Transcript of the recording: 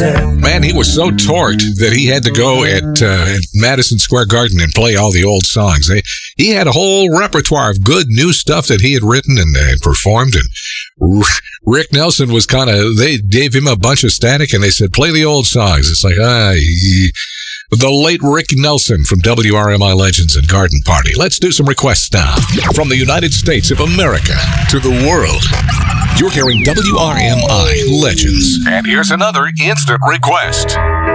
Man, he was so torqued that he had to go at Madison Square Garden and play all the old songs. He had a whole repertoire of good new stuff that he had written and performed. And Rick Nelson was they gave him a bunch of static and they said, play the old songs. It's like, the late Rick Nelson from WRMI Legends and Garden Party. Let's do some requests now. From the United States of America to the world, you're hearing WRMI Legends. And here's another instant request.